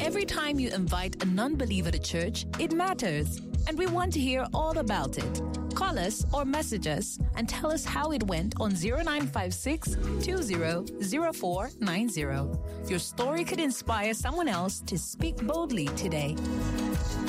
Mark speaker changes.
Speaker 1: Every time you invite a non-believer to church, it matters, and we want to hear all about it. Call us or message us and tell us how it went on 0956 200490. Your story could inspire someone else to speak boldly today.